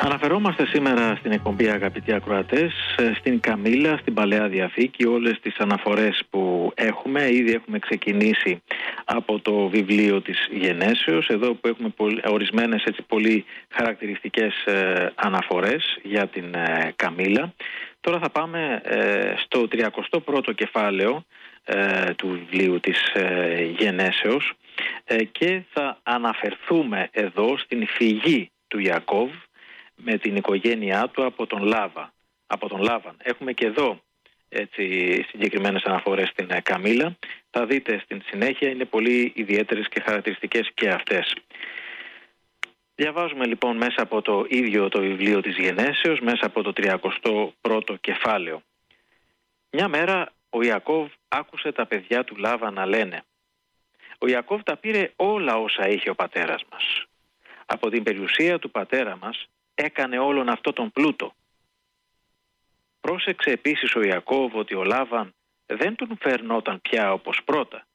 Αναφερόμαστε σήμερα στην εκπομπή, αγαπητοί ακροατές, στην Καμήλα, στην Παλαιά Διαθήκη. Όλες τις αναφορές που ήδη έχουμε ξεκινήσει από το βιβλίο της Γενέσεως, εδώ που έχουμε ορισμένες πολύ χαρακτηριστικές αναφορές για την Καμήλα. Τώρα θα πάμε στο 31ο κεφάλαιο του βιβλίου της Γενέσεος και θα αναφερθούμε εδώ στην φυγή του Ιακώβ με την οικογένειά του από τον Λάβαν. Έχουμε και εδώ συγκεκριμένες αναφορές στην Καμήλα. Θα δείτε στην συνέχεια, είναι πολύ ιδιαίτερες και χαρακτηριστικές και αυτές. Διαβάζουμε λοιπόν μέσα από το ίδιο το βιβλίο της Γενέσεως, μέσα από το 31ο κεφάλαιο. Μια μέρα ο Ιακώβ άκουσε τα παιδιά του Λάβα να λένε: «Ο Ιακώβ τα πήρε όλα όσα είχε ο πατέρας μας. Από την περιουσία του πατέρα μας έκανε όλον αυτό τον πλούτο». Πρόσεξε επίσης ο Ιακώβ ότι ο Λάβαν δεν τον φερνόταν πια όπως πρώτα.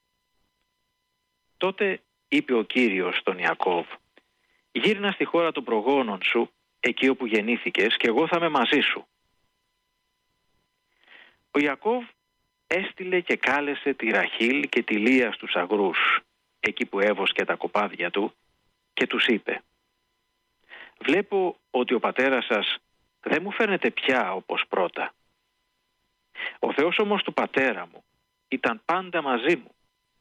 Τότε είπε ο Κύριος στον Ιακώβ: «Γύρνα στη χώρα των προγόνων σου, εκεί όπου γεννήθηκες, και εγώ θα είμαι μαζί σου». Ο Ιακώβ έστειλε και κάλεσε τη Ραχήλ και τη Λία στους αγρούς, εκεί που έβοσκε τα κοπάδια του, και τους είπε: «Βλέπω ότι ο πατέρας σας δεν μου φέρνετε πια όπως πρώτα. Ο Θεός όμως του πατέρα μου ήταν πάντα μαζί μου.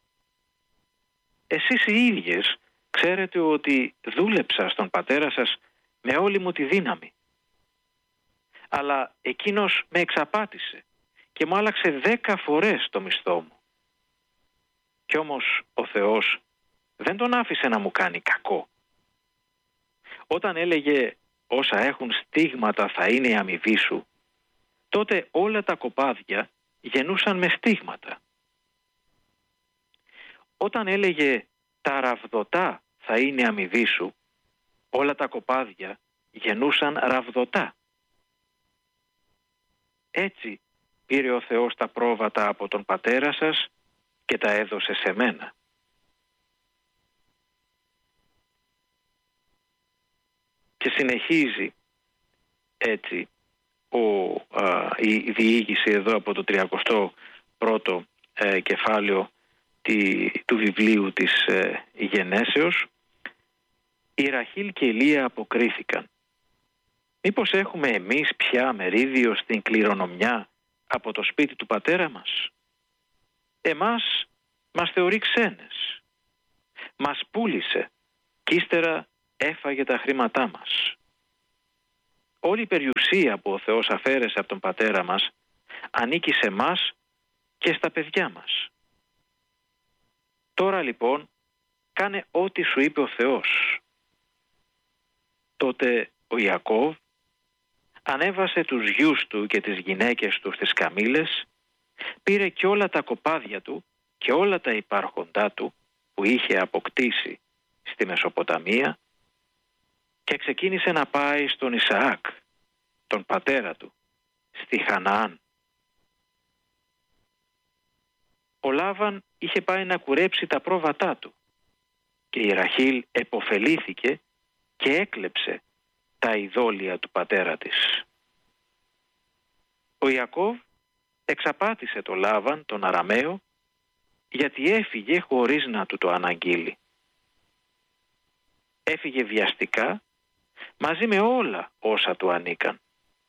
Εσείς οι ίδιες ξέρετε ότι δούλεψα στον πατέρα σας με όλη μου τη δύναμη. Αλλά εκείνος με εξαπάτησε και μου άλλαξε 10 φορές το μισθό μου. Κι όμως ο Θεός δεν τον άφησε να μου κάνει κακό. Όταν έλεγε όσα έχουν στίγματα θα είναι η αμοιβή σου, τότε όλα τα κοπάδια γεννούσαν με στίγματα. Όταν έλεγε τα ραβδοτά θα είναι η αμοιβή σου, όλα τα κοπάδια γεννούσαν ραβδοτά. Έτσι πήρε ο Θεός τα πρόβατα από τον πατέρα σας και τα έδωσε σε μένα». Και συνεχίζει έτσι η διήγηση εδώ από το 31ο κεφάλαιο του βιβλίου της Γενέσεως. Η Ραχήλ και η Λία αποκρίθηκαν: «Μήπως έχουμε εμείς πια μερίδιο στην κληρονομιά από το σπίτι του πατέρα μας? Εμάς μας θεωρεί ξένες. Μας πούλησε κι ύστερα έφαγε τα χρήματά μας. Όλη η περιουσία που ο Θεός αφαίρεσε από τον πατέρα μας ανήκει σε μας και στα παιδιά μας. Τώρα λοιπόν κάνε ό,τι σου είπε ο Θεός». Τότε ο Ιακώβ ανέβασε τους γιους του και τις γυναίκες του στις καμήλες, πήρε και όλα τα κοπάδια του και όλα τα υπάρχοντά του που είχε αποκτήσει στη Μεσοποταμία και ξεκίνησε να πάει στον Ισαάκ, τον πατέρα του, στη Χαναάν. Ο Λάβαν είχε πάει να κουρέψει τα πρόβατά του και η Ραχήλ επωφελήθηκε και έκλεψε τα ειδόλια του πατέρα της. Ο Ιακώβ εξαπάτησε το Λάβαν, τον Αραμαίο, γιατί έφυγε χωρίς να του το αναγγείλει. Έφυγε βιαστικά μαζί με όλα όσα του ανήκαν.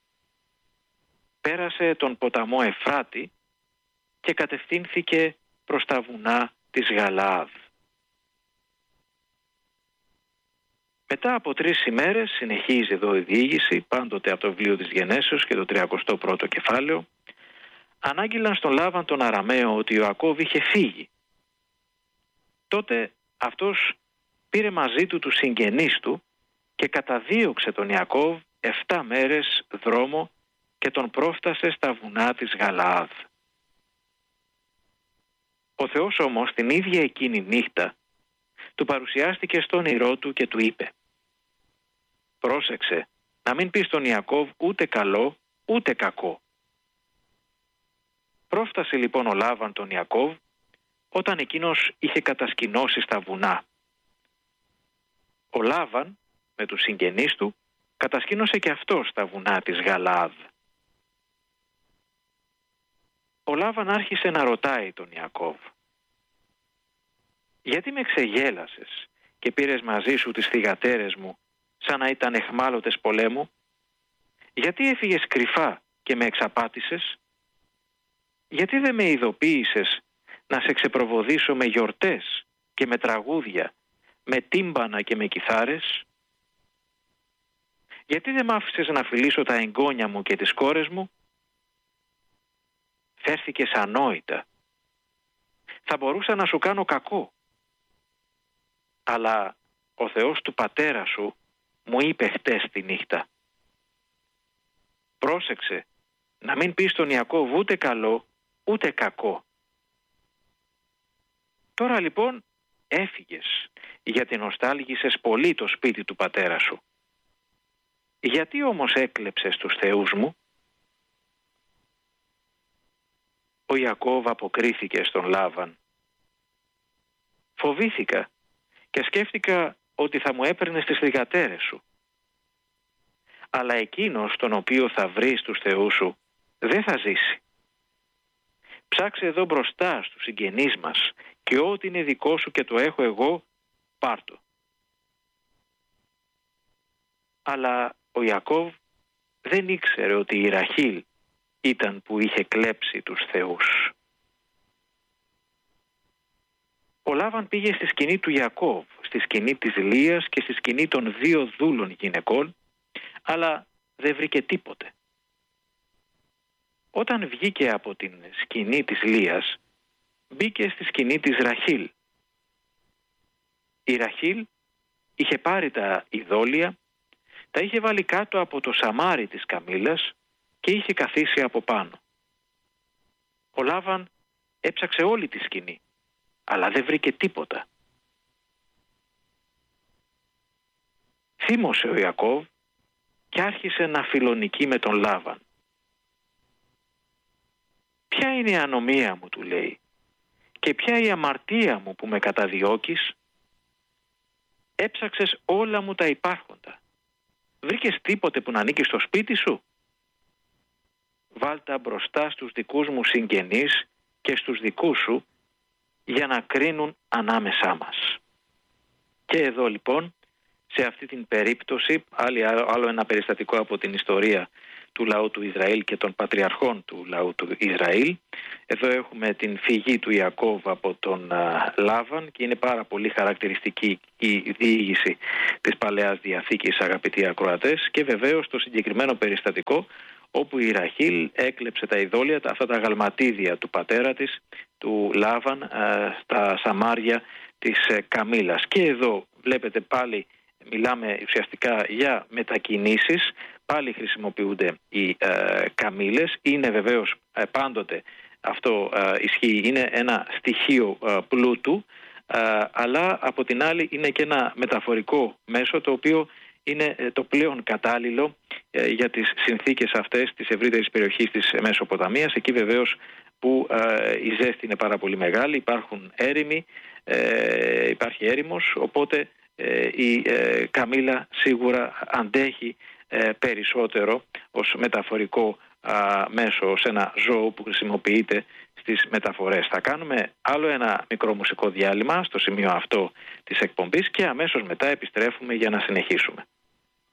Πέρασε τον ποταμό Εφράτη και κατευθύνθηκε προς τα βουνά της Γαλαάδ. Μετά από 3 ημέρες, συνεχίζει εδώ η διήγηση, πάντοτε από το βιβλίο της Γενέσεως και το 31ο κεφάλαιο, ανάγγειλαν στον Λάβαν τον Αραμαίο ότι ο Ιακώβ είχε φύγει. Τότε αυτός πήρε μαζί του τους συγγενείς του και καταδίωξε τον Ιακώβ 7 μέρες δρόμο και τον πρόφτασε στα βουνά της Γαλαάδ. Ο Θεός όμως την ίδια εκείνη νύχτα του παρουσιάστηκε στον όνειρό του και του είπε: «Πρόσεξε να μην πεις στον Ιακώβ ούτε καλό ούτε κακό». Πρόφτασε λοιπόν ο Λάβαν τον Ιακώβ όταν εκείνος είχε κατασκηνώσει στα βουνά. Ο Λάβαν με τους συγγενείς του κατασκήνωσε και αυτό στα βουνά της Γαλάδ. Ο Λάβαν άρχισε να ρωτάει τον Ιακώβ: «Γιατί με ξεγέλασες και πήρες μαζί σου τις θυγατέρες μου σαν να ήταν αιχμάλωτες πολέμου? Γιατί έφυγες κρυφά και με εξαπάτησες? Γιατί δεν με ειδοποίησες να σε ξεπροβοδήσω με γιορτές και με τραγούδια, με τύμπανα και με κιθάρες? Γιατί δεν μ' άφησες να φιλήσω τα εγγόνια μου και τις κόρες μου?» Φέρθηκες ανόητα. Θα μπορούσα να σου κάνω κακό. Αλλά ο Θεός του πατέρα σου μου είπε χτες τη νύχτα: «Πρόσεξε να μην πεις στον Ιακώβ ούτε καλό ούτε κακό». Τώρα λοιπόν έφυγες γιατί νοστάλγησες πολύ το σπίτι του πατέρα σου. Γιατί όμως έκλεψες τους θεούς μου? Ο Ιακώβ αποκρίθηκε στον Λάβαν: «Φοβήθηκα και σκέφτηκα ότι θα μου έπαιρνες τις θυγατέρες σου. Αλλά εκείνος τον οποίο θα βρεις τους θεούς σου δεν θα ζήσει. Ψάξε εδώ μπροστά στους συγγενείς μας και ό,τι είναι δικό σου και το έχω εγώ, πάρ' το». Αλλά ο Ιακώβ δεν ήξερε ότι η Ραχήλ ήταν που είχε κλέψει τους θεούς. Ο Λάβαν πήγε στη σκηνή του Ιακώβ, στη σκηνή της Λείας και στη σκηνή των 2 δούλων γυναικών, αλλά δεν βρήκε τίποτε. Όταν βγήκε από την σκηνή της Λείας, μπήκε στη σκηνή της Ραχήλ. Η Ραχήλ είχε πάρει τα ειδόλια, τα είχε βάλει κάτω από το σαμάρι της καμήλας και είχε καθίσει από πάνω. Ο Λάβαν έψαξε όλη τη σκηνή, αλλά δεν βρήκε τίποτα. Θύμωσε ο Ιακώβ και άρχισε να φιλονικεί με τον Λάβαν. «Ποια είναι η ανομία μου», του λέει, «και ποια η αμαρτία μου που με καταδιώκεις? Έψαξες όλα μου τα υπάρχοντα. Βρήκες τίποτε που να ανήκει στο σπίτι σου? Βάλτα μπροστά στους δικούς μου συγγενείς και στους δικούς σου για να κρίνουν ανάμεσά μας». Και εδώ λοιπόν, σε αυτή την περίπτωση, άλλο ένα περιστατικό από την ιστορία του λαού του Ισραήλ και των πατριαρχών του λαού του Ισραήλ. Εδώ έχουμε την φυγή του Ιακώβ από τον Λάβαν και είναι πάρα πολύ χαρακτηριστική η διήγηση της Παλαιάς Διαθήκης, αγαπητοί ακροατές, και βεβαίως το συγκεκριμένο περιστατικό όπου η Ραχήλ έκλεψε τα ειδόλια, αυτά τα αγαλματίδια του πατέρα της, του Λάβαν, στα σαμάρια της καμήλας. Και εδώ βλέπετε πάλι μιλάμε ουσιαστικά για μετακινήσεις, πάλι χρησιμοποιούνται οι καμήλες. Είναι βεβαίως πάντοτε αυτό ισχύει, είναι ένα στοιχείο πλούτου, αλλά από την άλλη είναι και ένα μεταφορικό μέσο το οποίο είναι το πλέον κατάλληλο για τις συνθήκες αυτές της ευρύτερης περιοχής της Μεσοποταμίας, εκεί βεβαίως που η ζέστη είναι πάρα πολύ μεγάλη, υπάρχουν έρημοι, υπάρχει έρημος, οπότε η καμήλα σίγουρα αντέχει περισσότερο ως μεταφορικό μέσο, ως ένα ζώο που χρησιμοποιείται στις μεταφορές. Θα κάνουμε άλλο ένα μικρό μουσικό διάλειμμα στο σημείο αυτό της εκπομπής και αμέσως μετά επιστρέφουμε για να συνεχίσουμε.